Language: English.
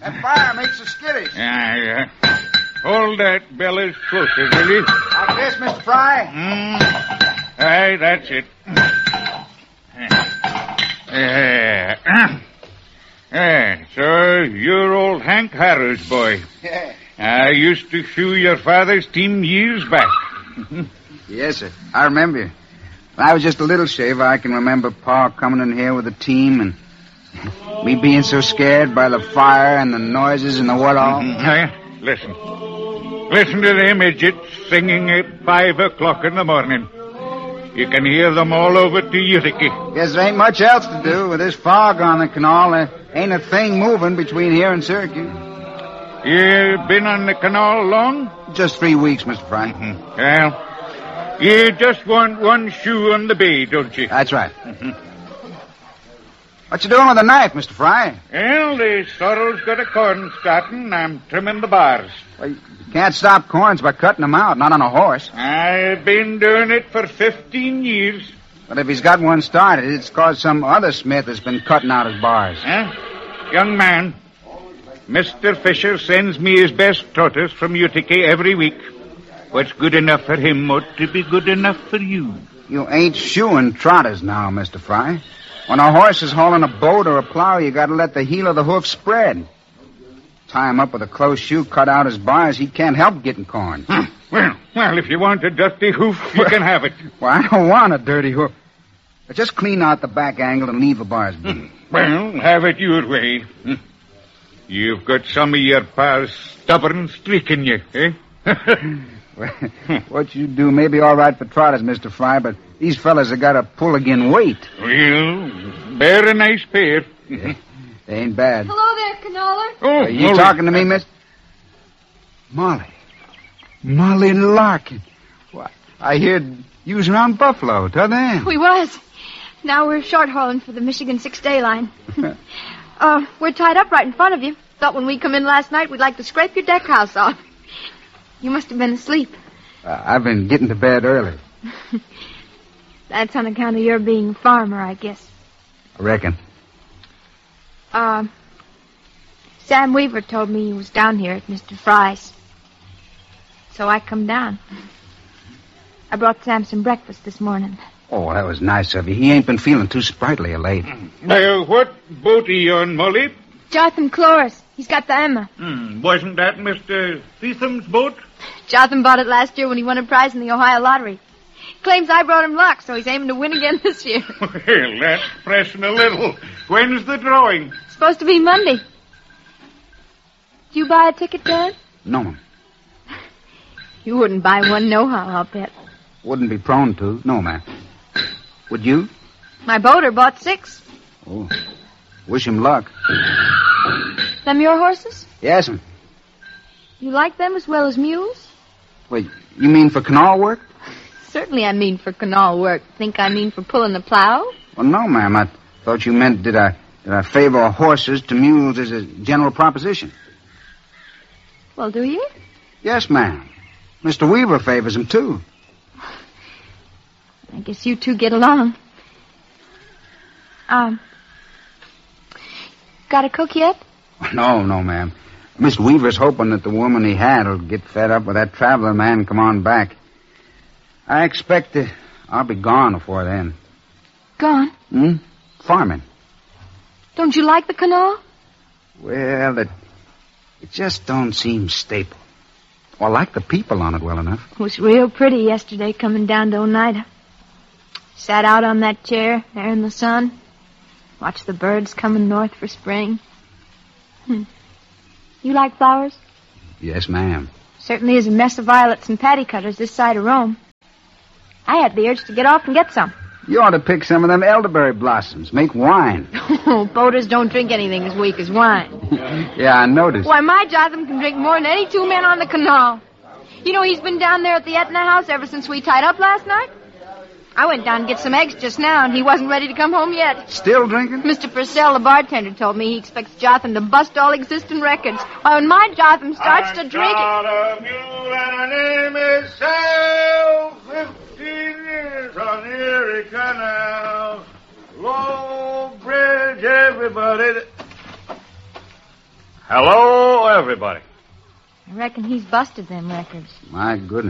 That fire makes us skittish. Yeah. Hold that bellows closer, will you? Like this, Mr. Fry? Aye, that's it. So you're old Hank Harrow's boy. Yeah. I used to shoe your father's team years back. Yes, sir. I remember you. When I was just a little shaver, I can remember Pa coming in here with a team and me being so scared by the fire and the noises and the what all. Listen. Listen to them idiots singing at 5 o'clock in the morning. You can hear them all over to Utica. Guess there ain't much else to do. With this fog on the canal, there ain't a thing moving between here and Syracuse. You been on the canal long? Just 3 weeks, Mr. Fry. Well, you just want one shoe on the bay, don't you? That's right. What you doing with the knife, Mr. Fry? Well, the sorrel's got a corn starting. I'm trimming the bars. Well, you can't stop corns by cutting them out, not on a horse. I've been doing it for 15 years. But if he's got one started, it's because some other smith has been cutting out his bars. Young man, Mr. Fisher sends me his best trotters from Utica every week. What's good enough for him ought to be good enough for you. You ain't shoeing trotters now, Mr. Fry. When a horse is hauling a boat or a plow, you got to let the heel of the hoof spread. Tie him up with a close shoe, cut out his bars, he can't help getting corn. Well, if you want a dirty hoof, you can have it. Well, I don't want a dirty hoof. But just clean out the back angle and leave the bars be. Well, have it your way. You've got some of your pa's stubborn streak in you, eh? Well, what you do may be all right for trotters, Mr. Fry, but these fellas have got to pull again weight. Well, they're a nice pair. They ain't bad. Hello there, Canola. Oh, Are you talking to me, miss? Molly. Molly Larkin. What? I heard you was around Buffalo, till then. We was. Now we're short hauling for the Michigan 6-day line. We're tied up right in front of you. Thought when we come in last night we'd like to scrape your deck house off. You must have been asleep. I've been getting to bed early. That's on account of your being a farmer, I guess. I reckon. Sam Weaver told me you was down here at Mr. Fry's. So I come down. I brought Sam some breakfast this morning. Oh, that was nice of you. He ain't been feeling too sprightly of late. What boat are you on, Molly? Jotham Cloris. He's got the Emma. Wasn't that Mr. Theatham's boat? Jotham bought it last year when he won a prize in the Ohio lottery. Claims I brought him luck, so he's aiming to win again this year. Well, that's pressing a little. When's the drawing? It's supposed to be Monday. Do you buy a ticket, Dad? No, ma'am. You wouldn't buy one nohow, I'll bet. Wouldn't be prone to. No, ma'am. Would you? My boater bought 6. Oh, wish him luck. Them your horses? Yes, ma'am. You like them as well as mules? Wait, you mean for canal work? Certainly I mean for canal work. Think I mean for pulling the plow? Well, no, ma'am. I thought you meant did I favor horses to mules as a general proposition? Well, do you? Yes, ma'am. Mr. Weaver favors him, too. I guess you two get along. Got a cook yet? No, ma'am. Mr. Weaver's hoping that the woman he had will get fed up with that traveler man and come on back. I expect that I'll be gone before then. Gone? Farming. Don't you like the canal? Well, it just don't seem staple. Well, I like the people on it well enough. It was real pretty yesterday coming down to Oneida. Sat out on that chair there in the sun. Watched the birds coming north for spring. You like flowers? Yes, ma'am. Certainly is a mess of violets and patty cutters this side of Rome. I had the urge to get off and get some. You ought to pick some of them elderberry blossoms. Make wine. Oh, boaters don't drink anything as weak as wine. Yeah, I noticed. Why, my Jotham can drink more than any 2 men on the canal. You know, he's been down there at the Etna house ever since we tied up last night. I went down to get some eggs just now, and he wasn't ready to come home yet. Still drinking? Mr. Purcell, the bartender, told me he expects Jotham to bust all existing records. Why, when my Jotham starts to drink... a mule and her name is Sal. 15 years on the Erie Canal. Low bridge, everybody. Hello, everybody. I reckon he's busted them records. My goodness.